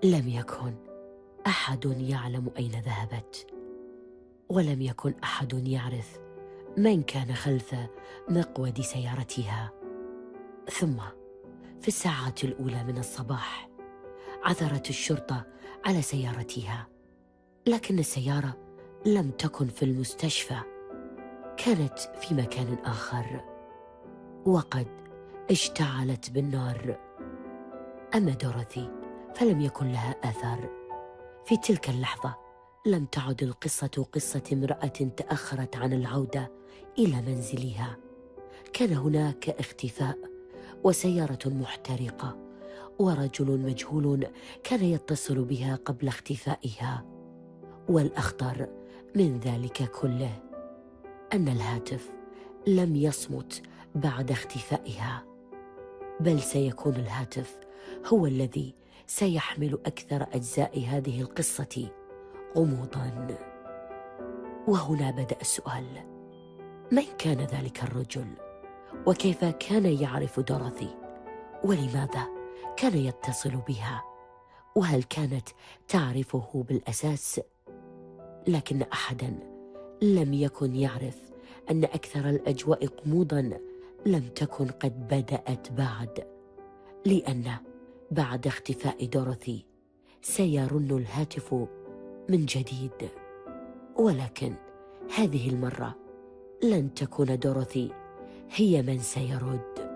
لم يكن أحد يعلم أين ذهبت، ولم يكن أحد يعرف من كان خلف مقود سيارتها. ثم في الساعات الأولى من الصباح عثرت الشرطة على سيارتها، لكن السيارة لم تكن في المستشفى، كانت في مكان آخر وقد اشتعلت بالنار. أما دوريثي فلم يكن لها أثر. في تلك اللحظة لم تعد القصة قصة امرأة تأخرت عن العودة إلى منزلها. كان هناك اختفاء وسيارة محترقة ورجل مجهول كان يتصل بها قبل اختفائها. والأخطر من ذلك كله أن الهاتف لم يصمت بعد اختفائها، بل سيكون الهاتف هو الذي سيحمل أكثر أجزاء هذه القصة غموضاً. وهنا بدأ السؤال: من كان ذلك الرجل؟ وكيف كان يعرف دوريثي؟ ولماذا كان يتصل بها؟ وهل كانت تعرفه بالأساس؟ لكن أحداً لم يكن يعرف أن أكثر الأجواء غموضاً لم تكن قد بدأت بعد، لأن بعد اختفاء دوريثي سيرن الهاتف من جديد. ولكن هذه المرة لن تكون دوريثي هي من سيرد،